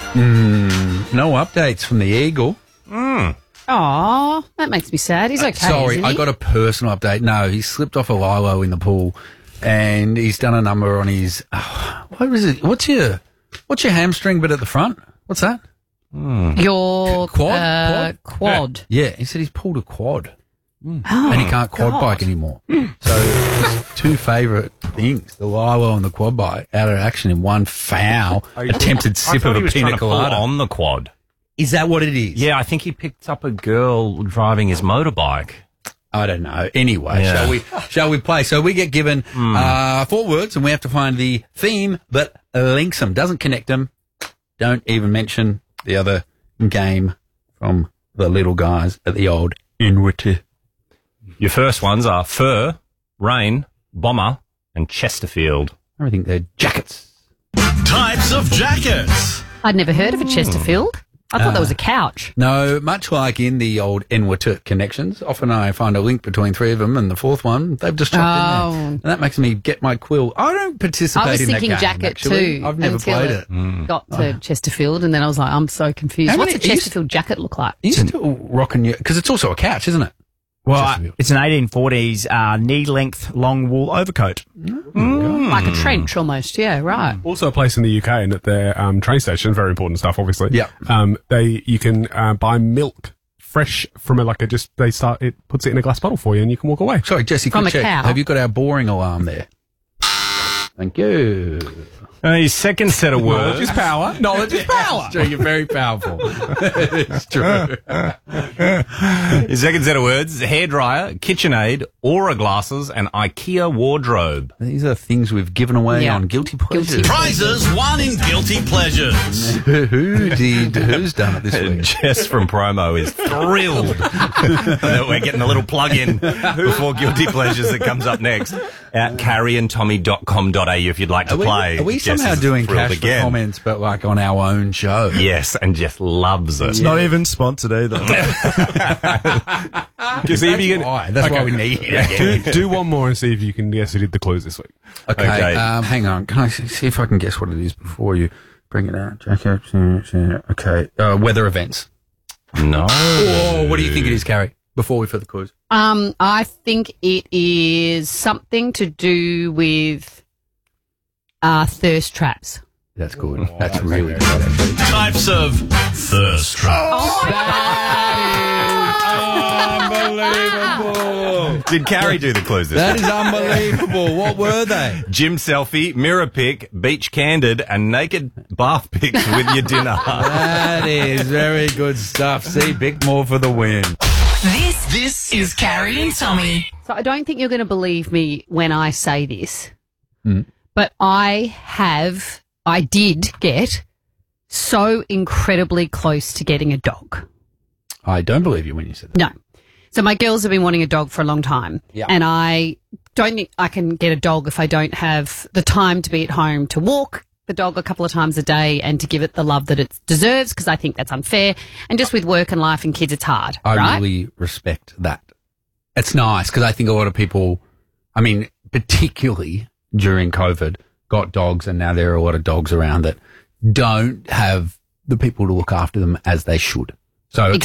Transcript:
No updates from the Eagle. Aw, that makes me sad. He's okay, Sorry, isn't he? I got a personal update. No, he slipped off a lilo in the pool, and he's done a number on his. What is it? What's your hamstring bit at the front? What's that? Your Quad? quad. Yeah, he said he's pulled a quad, Oh, and he can't quad bike anymore. So his two favourite things, the lilo and the quad bike, out of action in one foul attempted sip of a pina colada. On the quad. Is that what it is? Yeah, I think he picked up a girl driving his motorbike. I don't know. Anyway, Yeah. shall we play? So we get given 4 words, and we have to find the theme that links them, doesn't connect them. Don't even mention the other game from the little guys at the old Inwity. Your first ones are fur, rain, bomber, and Chesterfield. I think they're jackets. Types of jackets. I'd never heard of a Chesterfield. I thought that was a couch. No, much like in the old Inwity connections, often I find a link between 3 of them, and the 4th one they've just chopped in there, and that makes me get my quill. I don't participate I was in that thinking game. jacket actually. too. I've never until played it. Got to Chesterfield, and then I was like, I'm so confused. How What's a many- are you Chesterfield jacket look like? Are you still rocking your? Because it's also a couch, isn't it? Well, Chesterfield. it's an 1840s knee-length long wool overcoat. Like a trench almost, yeah, right. Also a place in the UK and at their train station, very important stuff, obviously. Yeah. You can buy milk fresh from it puts it in a glass bottle for you and you can walk away. Sorry, Jesse, From quick a check. cow. Have you got our boring alarm there? Thank you. Your second set of words. Knowledge is power. Knowledge is power. It's true, you're very powerful. It's true. Your second set of words, hairdryer, KitchenAid, Aura glasses, and IKEA wardrobe. These are things we've given away Yeah. on Guilty Pleasures. Prizes won in Guilty Pleasures. Who's done it this week? Jess from Promo is thrilled that we're getting a little plug-in before Guilty Pleasures that comes up next at carrieandtommy.com.au if you'd like to play. Are we Jess somehow is doing thrilled cash for comments, but like on our own show? Yes, and Jess loves it. It's not even sponsored either. That's why we need it. Do one more and see if you can guess who did the clues this week. Okay, Okay. hang on. Can I see if I can guess what it is before you bring it out? Jacket. Okay. Weather events. No. Oh, what do you think it is, Carrie? Before we for the clues. I think it is something to do with thirst traps. That's good. That's really good. Actually. Types of thirst traps. Unbelievable. Did Carrie do the clues this That week? is unbelievable. What were they? Gym selfie, mirror pic, beach candid, and naked bath pics with your dinner. That is very good stuff. See, Bickmore for the win. This is Carrie and Tommy. So I don't think you're going to believe me when I say this, but I did get so incredibly close to getting a dog. I don't believe you when you said that. No. So my girls have been wanting a dog for a long time. Yeah. And I don't think I can get a dog if I don't have the time to be at home to walk the dog a couple of times a day and to give it the love that it deserves, because I think that's unfair. And just with work and life and kids, it's hard, I right? really respect that. It's nice because I think a lot of people, I mean, particularly during COVID, got dogs, and now there are a lot of dogs around that don't have the people to look after them as they should. So it can